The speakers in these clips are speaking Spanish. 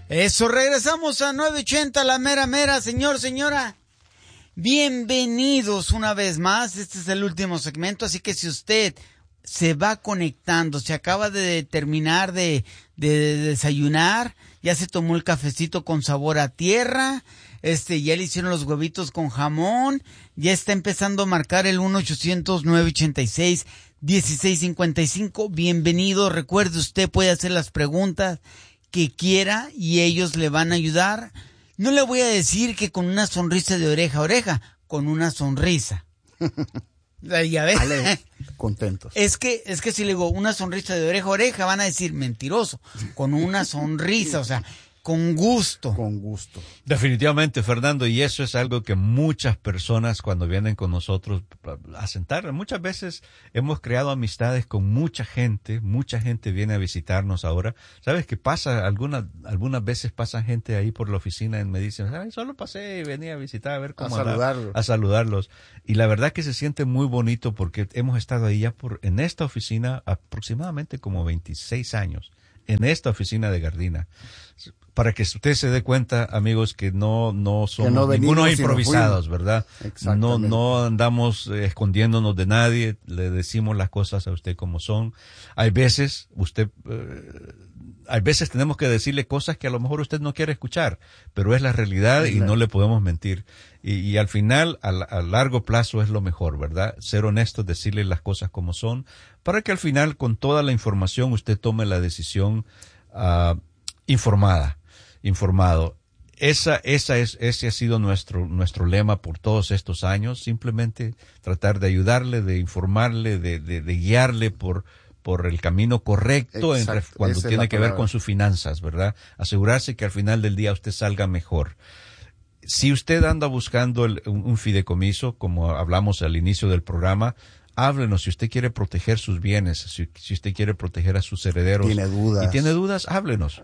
Eso, regresamos a 980, la mera mera, señor, señora. Bienvenidos una vez más, este es el último segmento, así que si usted se va conectando, se acaba de terminar de desayunar, ya se tomó el cafecito con sabor a tierra, ya le hicieron los huevitos con jamón, ya está empezando a marcar el 1-800-986-1655, bienvenido, recuerde, usted puede hacer las preguntas que quiera y ellos le van a ayudar. No le voy a decir que con una sonrisa de oreja a oreja, con una sonrisa. Ya ves. Vale, contentos. Es que si le digo una sonrisa de oreja a oreja, van a decir mentiroso. Con una sonrisa, o sea, con gusto. Con gusto. Definitivamente, Fernando, y eso es algo que muchas personas cuando vienen con nosotros a sentar, muchas veces hemos creado amistades con mucha gente viene a visitarnos ahora. ¿Sabes qué pasa? Algunas veces pasa gente ahí por la oficina y me dicen, ay, solo pasé y venía a visitar a ver cómo a saludarlos. Y la verdad que se siente muy bonito porque hemos estado ahí ya en esta oficina aproximadamente como 26 años, en esta oficina de Gardina. Para que usted se dé cuenta, amigos, que no somos ninguno improvisados, ¿verdad? No andamos escondiéndonos de nadie, le decimos las cosas a usted como son. Hay veces tenemos que decirle cosas que a lo mejor usted no quiere escuchar, pero es la realidad y no le podemos mentir. Y al final, a largo plazo es lo mejor, ¿verdad? Ser honesto, decirle las cosas como son, para que al final, con toda la información, usted tome la decisión informado. Ese ha sido nuestro lema por todos estos años, simplemente tratar de ayudarle, de informarle, de guiarle por el camino correcto cuando tiene que ver con sus finanzas, ¿verdad? Asegurarse que al final del día usted salga mejor. Si usted anda buscando un fideicomiso, como hablamos al inicio del programa, háblenos. Si usted quiere proteger sus bienes, si usted quiere proteger a sus herederos. Tiene dudas, háblenos.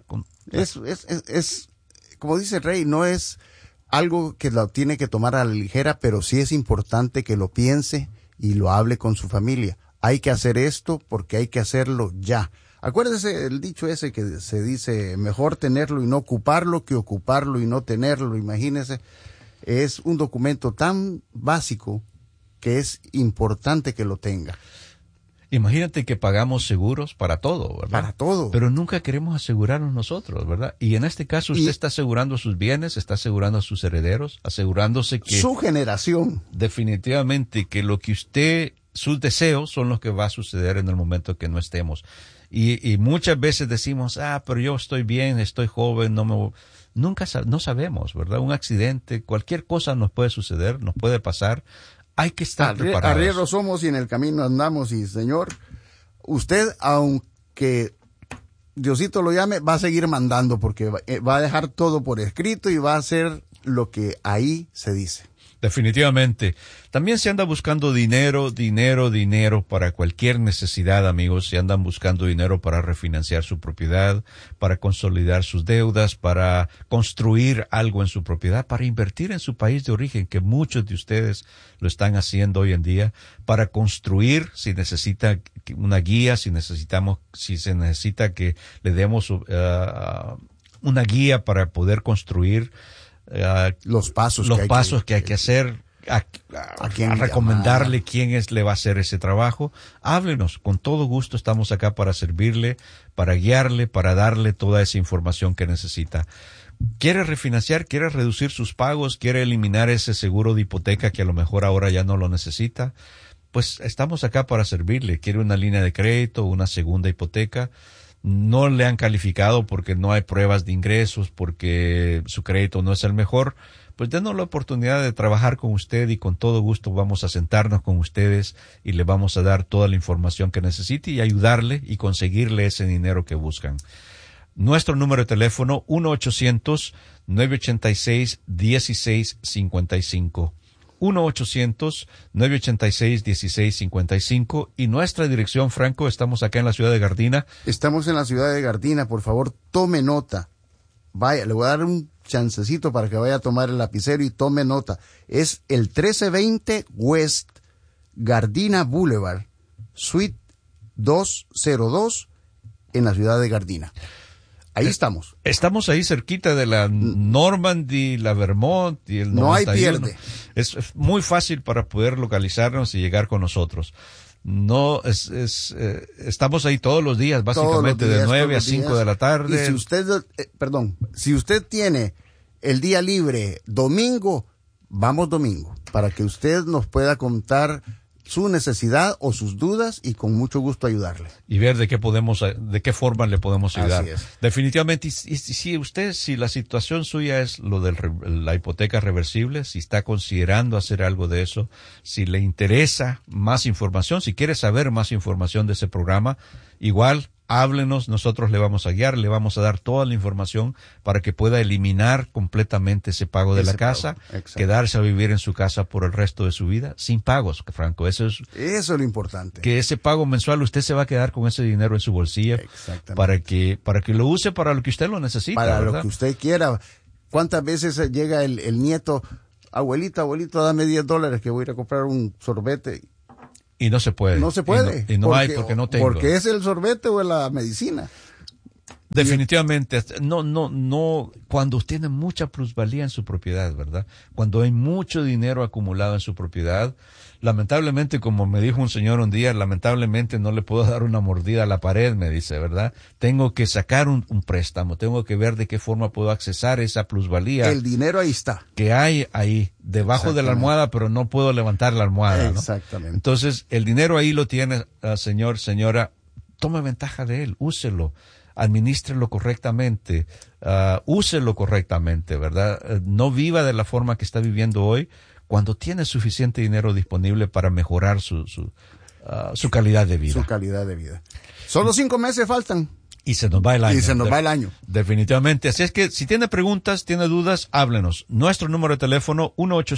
Es como dice Rey, no es algo que lo tiene que tomar a la ligera, pero sí es importante que lo piense y lo hable con su familia. Hay que hacer esto porque hay que hacerlo ya. Acuérdese el dicho ese que se dice, mejor tenerlo y no ocuparlo que ocuparlo y no tenerlo. Imagínese, es un documento tan básico que es importante que lo tenga. Imagínate que pagamos seguros para todo, ¿verdad? Para todo. Pero nunca queremos asegurarnos nosotros, ¿verdad? Y en este caso usted está asegurando sus bienes, está asegurando a sus herederos, asegurándose que... su generación. Definitivamente que sus deseos son los que va a suceder en el momento que no estemos. Y muchas veces decimos, pero yo estoy bien, estoy joven, no sabemos, ¿verdad? Un accidente, cualquier cosa nos puede suceder, nos puede pasar. Hay que estar preparados. Arrieros somos y en el camino andamos y, señor, usted, aunque Diosito lo llame, va a seguir mandando porque va a dejar todo por escrito y va a hacer lo que ahí se dice. Definitivamente. También se anda buscando dinero para cualquier necesidad, amigos. Se andan buscando dinero para refinanciar su propiedad, para consolidar sus deudas, para construir algo en su propiedad, para invertir en su país de origen, que muchos de ustedes lo están haciendo hoy en día, para construir, si necesita una guía, si se necesita que le demos una guía para poder construir los pasos que hay que hacer, a recomendarle quién le va a hacer ese trabajo. Háblenos, con todo gusto estamos acá para servirle, para guiarle, para darle toda esa información que necesita. ¿Quiere refinanciar? ¿Quiere reducir sus pagos? ¿Quiere eliminar ese seguro de hipoteca que a lo mejor ahora ya no lo necesita? Pues estamos acá para servirle. ¿Quiere una línea de crédito, una segunda hipoteca? No le han calificado porque no hay pruebas de ingresos, porque su crédito no es el mejor, pues denos la oportunidad de trabajar con usted y con todo gusto vamos a sentarnos con ustedes y le vamos a dar toda la información que necesite y ayudarle y conseguirle ese dinero que buscan. Nuestro número de teléfono 1-800-986-1655. 1-800-986-1655 y nuestra dirección, Franco, estamos acá en la ciudad de Gardina. Estamos en la ciudad de Gardina, por favor, tome nota. Vaya, le voy a dar un chancecito para que vaya a tomar el lapicero y tome nota. Es el 1320 West Gardina Boulevard, Suite 202, en la ciudad de Gardina. Ahí estamos. Estamos ahí cerquita de la Normandy, la Vermont y el 91. No hay pierde. Es muy fácil para poder localizarnos y llegar con nosotros. No, estamos ahí todos los días, básicamente de 9 a 5 de la tarde. Y si usted, si usted tiene el día libre domingo, vamos domingo, para que usted nos pueda contar su necesidad o sus dudas y con mucho gusto ayudarle. Y ver de qué forma le podemos ayudar. Así es. Definitivamente, si la situación suya es lo de la hipoteca reversible, si está considerando hacer algo de eso, si le interesa más información, si quiere saber más información de ese programa, igual háblenos, nosotros le vamos a guiar, le vamos a dar toda la información para que pueda eliminar completamente ese pago de la casa, quedarse a vivir en su casa por el resto de su vida sin pagos, Franco. Eso es lo importante. Que ese pago mensual usted se va a quedar con ese dinero en su bolsillo para que lo use para lo que usted lo necesita. Para ¿verdad? lo que usted quiera. ¿Cuántas veces llega el nieto, abuelito, dame $10 que voy a ir a comprar un sorbete? Y no se puede. No se puede. Y no hay porque no tengo. Porque es el sorbete o la medicina. Definitivamente. No. Cuando usted tiene mucha plusvalía en su propiedad, ¿verdad? Cuando hay mucho dinero acumulado en su propiedad, lamentablemente, como me dijo un señor un día, lamentablemente no le puedo dar una mordida a la pared, me dice, ¿verdad? Tengo que sacar un préstamo, tengo que ver de qué forma puedo accesar esa plusvalía. El dinero ahí está. Que hay ahí, debajo de la almohada, pero no puedo levantar la almohada, ¿no? Exactamente. Entonces, el dinero ahí lo tiene, señor, señora, tome ventaja de él, úselo. Administrelo correctamente, úselo correctamente, ¿verdad? No viva de la forma que está viviendo hoy cuando tiene suficiente dinero disponible para mejorar su calidad de vida. Su calidad de vida. Solo 5 meses faltan. Y se nos va el año. Y se nos va el año. Definitivamente. Así es que si tiene preguntas, tiene dudas, háblenos. Nuestro número de teléfono,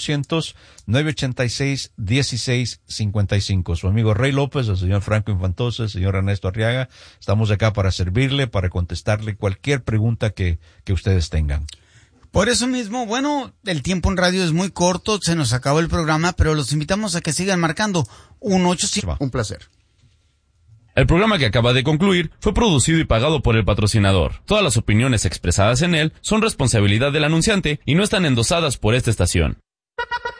1-800-986-1655. Su amigo Rey López, el señor Franco Infantoso, el señor Ernesto Arriaga. Estamos acá para servirle, para contestarle cualquier pregunta que ustedes tengan. Por eso mismo, bueno, el tiempo en radio es muy corto, se nos acabó el programa, pero los invitamos a que sigan marcando 1-800. Un placer. El programa que acaba de concluir fue producido y pagado por el patrocinador. Todas las opiniones expresadas en él son responsabilidad del anunciante y no están endosadas por esta estación.